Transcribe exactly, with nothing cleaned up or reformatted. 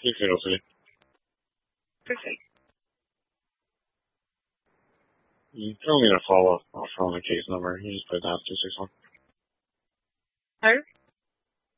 He's Fatal City. Perfect. You don't need a follow-up. I'll show him the case number. You just put down two six one. Her?